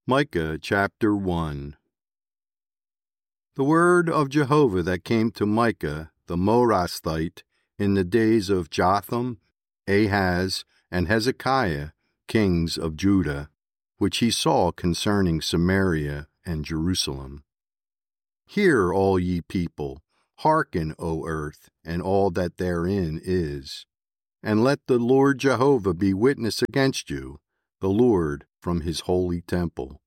Micah chapter 1. The word of Jehovah that came to Micah the Morasthite in the days of Jotham, Ahaz, and Hezekiah, kings of Judah, which he saw concerning Samaria and Jerusalem. Hear, all ye people, hearken, O earth, and all that therein is. And let the Lord Jehovah be witness against you, the Lord from his holy temple.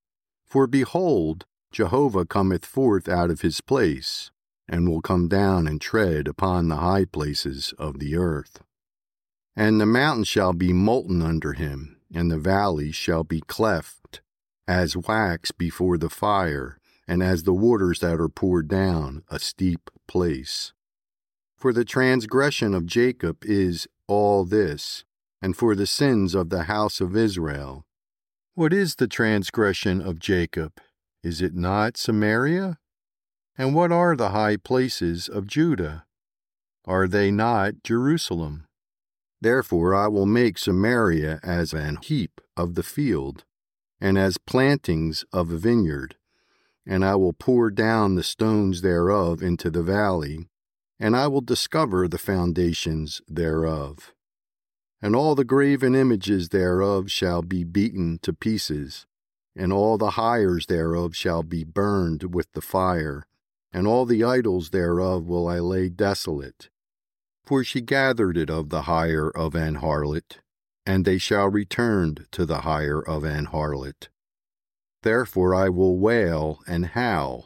For behold, Jehovah cometh forth out of his place, and will come down and tread upon the high places of the earth. And the mountains shall be molten under him, and the valleys shall be cleft, as wax before the fire, and as the waters that are poured down a steep place. For the transgression of Jacob is all this, and for the sins of the house of Israel. What is the transgression of Jacob? Is it not Samaria? And what are the high places of Judah? Are they not Jerusalem? Therefore I will make Samaria as an heap of the field, and as plantings of a vineyard, and I will pour down the stones thereof into the valley, and I will discover the foundations thereof. And all the graven images thereof shall be beaten to pieces, and all the hires thereof shall be burned with the fire, and all the idols thereof will I lay desolate. For she gathered it of the hire of an harlot, and they shall return to the hire of an harlot. Therefore I will wail and howl.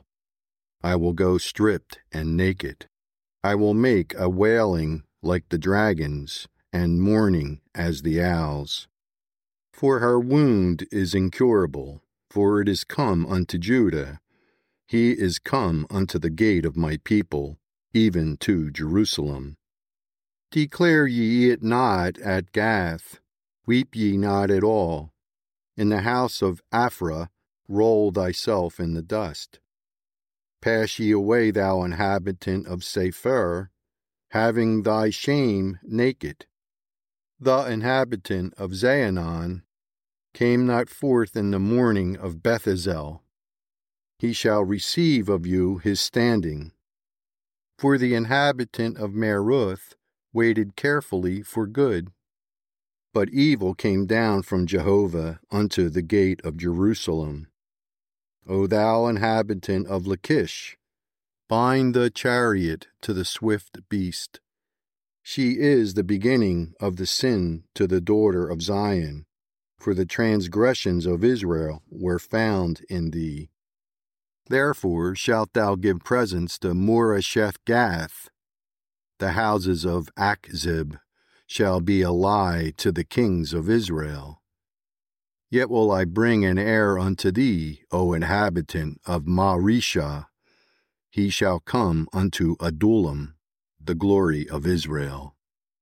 I will go stripped and naked. I will make a wailing like the dragons, and mourning as the owls. For her wound is incurable, for it is come unto Judah. He is come unto the gate of my people, even to Jerusalem. Declare ye it not at Gath, weep ye not at all. In the house of Aphrah roll thyself in the dust. Pass ye away, thou inhabitant of Sepher, having thy shame naked. The inhabitant of Zaanan came not forth in the morning of Bethesel. He shall receive of you his standing. For the inhabitant of Meruth waited carefully for good. But evil came down from Jehovah unto the gate of Jerusalem. O thou inhabitant of Lachish, bind the chariot to the swift beast. She is the beginning of the sin to the daughter of Zion, for the transgressions of Israel were found in thee. Therefore shalt thou give presents to Moresheth Gath. The houses of Achzib shall be a lie to the kings of Israel. Yet will I bring an heir unto thee, O inhabitant of Mareshah. He shall come unto Adullam, the glory of Israel.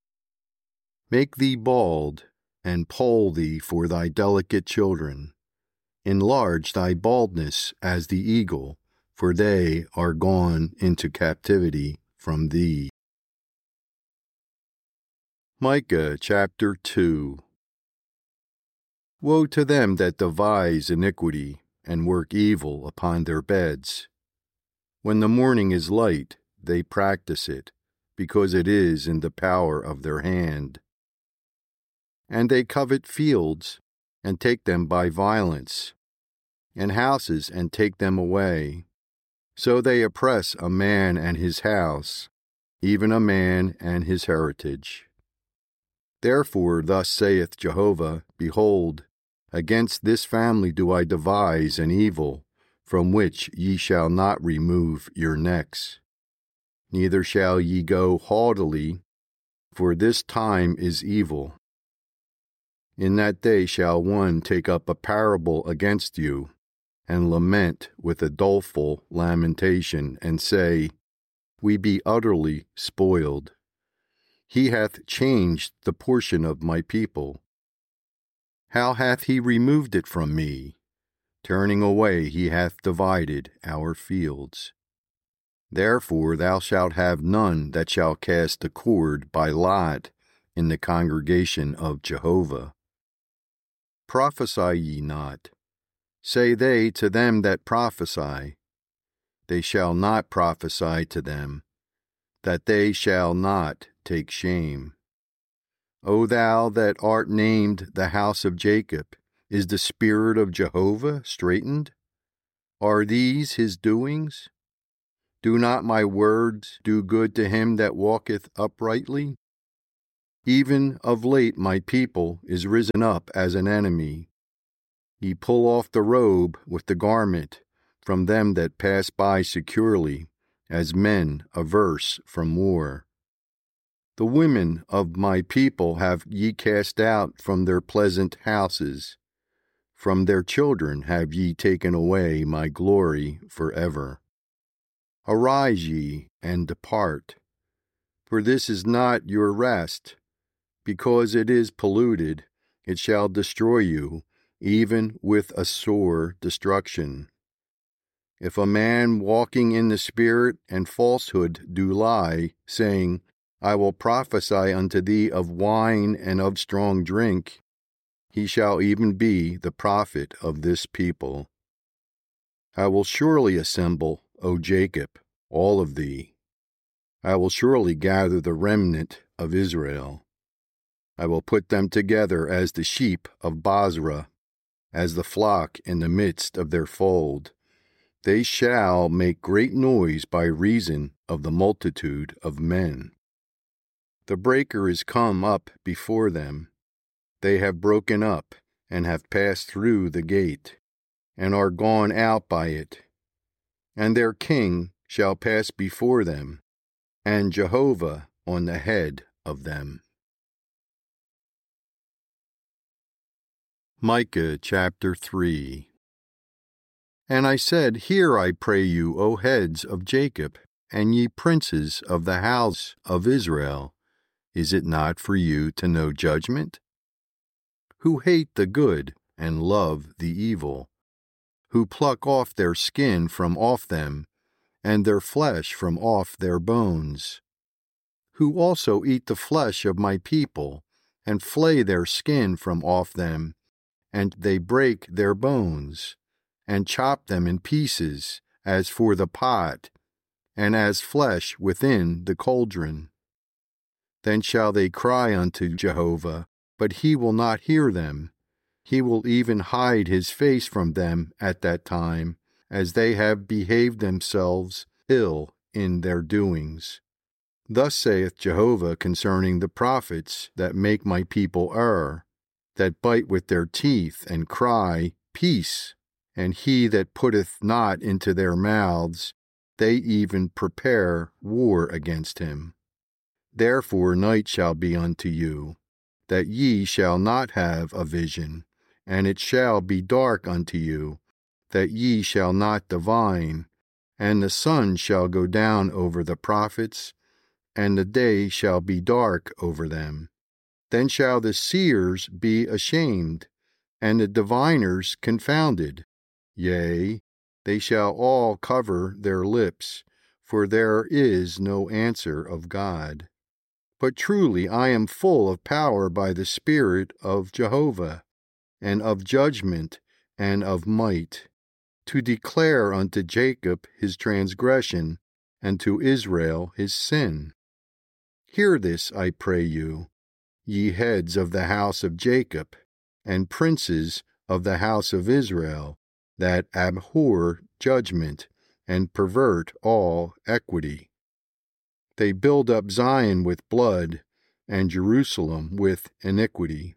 Make thee bald, and poll thee for thy delicate children. Enlarge thy baldness as the eagle, for they are gone into captivity from thee. Micah chapter 2. Woe to them that devise iniquity, and work evil upon their beds. When the morning is light, they practice it, because it is in the power of their hand. And they covet fields, and take them by violence, and houses, and take them away. So they oppress a man and his house, even a man and his heritage. Therefore thus saith Jehovah, Behold, against this family do I devise an evil, from which ye shall not remove your necks. Neither shall ye go haughtily, for this time is evil. In that day shall one take up a parable against you, and lament with a doleful lamentation, and say, We be utterly spoiled. He hath changed the portion of my people. How hath he removed it from me? Turning away he hath divided our fields. Therefore thou shalt have none that shall cast a cord by lot in the congregation of Jehovah. Prophesy ye not, Say they to them that prophesy, they shall not prophesy to them, that they shall not take shame. O thou that art named the house of Jacob, is the spirit of Jehovah straitened? Are these his doings? Do not my words do good to him that walketh uprightly? Even of late my people is risen up as an enemy. Ye pull off the robe with the garment from them that pass by securely, as men averse from war. The women of my people have ye cast out from their pleasant houses. From their children have ye taken away my glory forever. Arise ye, and depart, for this is not your rest. Because it is polluted, it shall destroy you, even with a sore destruction. If a man walking in the Spirit and falsehood do lie, saying, I will prophesy unto thee of wine and of strong drink, he shall even be the prophet of this people. I will surely assemble, O Jacob, all of thee. I will surely gather the remnant of Israel. I will put them together as the sheep of Bozrah, as the flock in the midst of their fold. They shall make great noise by reason of the multitude of men. The breaker is come up before them. They have broken up, and have passed through the gate, and are gone out by it. And their king shall pass before them, and Jehovah on the head of them. Micah chapter 3. And I said, Hear, I pray you, O heads of Jacob, and ye princes of the house of Israel. Is it not for you to know judgment? Who hate the good and love the evil, who pluck off their skin from off them, and their flesh from off their bones, who also eat the flesh of my people, and flay their skin from off them, and they break their bones, and chop them in pieces, as for the pot, and as flesh within the cauldron. Then shall they cry unto Jehovah, but he will not hear them. He will even hide his face from them at that time, as they have behaved themselves ill in their doings. Thus saith Jehovah concerning the prophets that make my people err, that bite with their teeth and cry, Peace, and he that putteth not into their mouths, they even prepare war against him. Therefore night shall be unto you, that ye shall not have a vision, and it shall be dark unto you, that ye shall not divine, and the sun shall go down over the prophets, and the day shall be dark over them. Then shall the seers be ashamed, and the diviners confounded. Yea, they shall all cover their lips, for there is no answer of God. But truly I am full of power by the Spirit of Jehovah, and of judgment, and of might, to declare unto Jacob his transgression, and to Israel his sin. Hear this, I pray you, ye heads of the house of Jacob, and princes of the house of Israel, that abhor judgment, and pervert all equity. They build up Zion with blood, and Jerusalem with iniquity.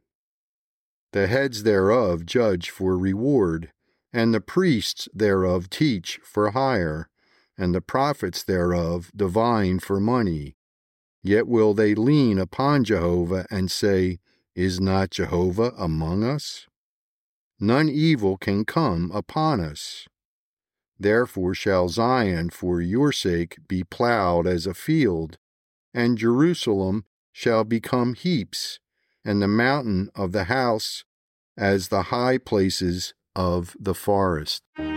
The heads thereof judge for reward, and the priests thereof teach for hire, and the prophets thereof divine for money. Yet will they lean upon Jehovah and say, Is not Jehovah among us? None evil can come upon us. Therefore shall Zion for your sake be plowed as a field, and Jerusalem shall become heaps, and the mountain of the house as the high places of the forest.